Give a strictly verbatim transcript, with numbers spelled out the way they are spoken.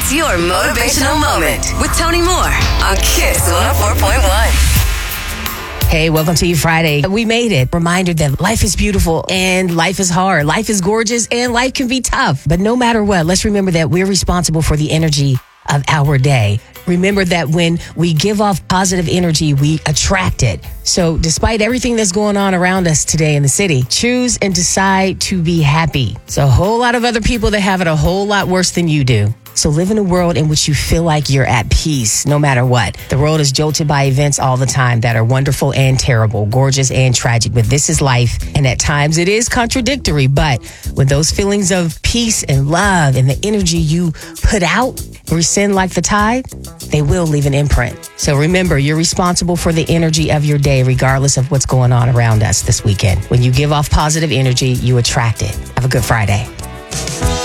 It's your motivational moment with Tony Moore on Kiss one oh four point one. Hey, welcome to you Friday. We made it. Reminder that life is beautiful and life is hard. Life is gorgeous and life can be tough. But no matter what, let's remember that we're responsible for the energy of our day. Remember that when we give off positive energy, we attract it. So despite everything that's going on around us today in the city, choose and decide to be happy. So a whole lot of other people that have it a whole lot worse than you do. So live in a world in which you feel like you're at peace, no matter what. The world is jolted by events all the time that are wonderful and terrible, gorgeous and tragic. But this is life. And at times it is contradictory. But when those feelings of peace and love and the energy you put out rescind like the tide, they will leave an imprint. So remember, you're responsible for the energy of your day, regardless of what's going on around us this weekend. When you give off positive energy, you attract it. Have a good Friday.